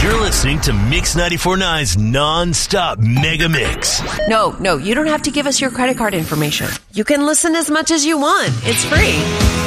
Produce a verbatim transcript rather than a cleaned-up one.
You're listening to Mix ninety-four point nine's non-stop mega mix. No, no, you don't have to give us your credit card information. You can listen as much as you want. It's free.